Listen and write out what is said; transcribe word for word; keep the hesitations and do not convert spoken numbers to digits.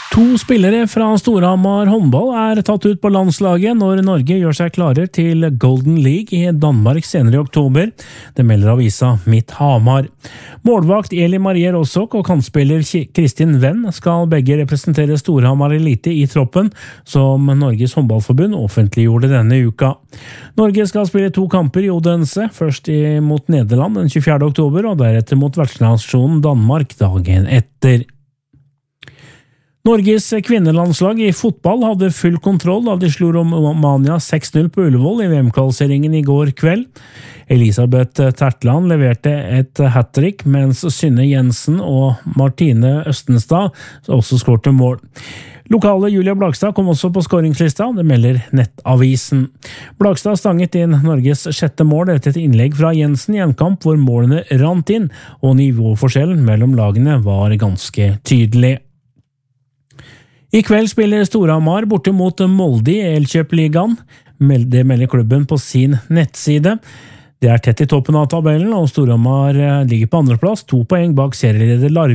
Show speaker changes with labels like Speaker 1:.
Speaker 1: To spillere fra Storhamar håndball er tatt ut på landslaget når Norge gjør seg klarer til Golden League i Danmark senere i oktober. Det melder avisa Mitt Hamar. Målvakt Eli Marie Rossok og kantspiller Kristin Venn skal begge representere Storhamar Elite i troppen, som Norges håndballforbund offentliggjorde denne uka. Norge skal spille to kamper i Odense, først mot Nederland den tjuefjerde oktober, og deretter mot vertsnasjonen Danmark dagen etter. Norges kvinnelandslag i fotball hadde full kontroll da de slo Romania seks null på Ullevål i V M-kvalifiseringen i går kveld. Elisabeth Tertland leverte et hat-trick, mens Synne Jensen og Martine Østenstad også skårte mål. Lokale Julia Blakstad kom også på skåringslista, det melder Nettavisen. Blakstad stanget inn Norges sjette mål etter et innlegg fra Jensen i en kamp hvor målene rant inn, og nivåforskjellen mellom lagene var ganske tydelig. I kveld spiller Storhamar borte mot Molde i Elkjøp-ligaen. Det melder klubben på sin nettside. Det er tett i toppen av tabellen, og Storhamar ligger på andreplass, to poeng bak serieleder Larvik.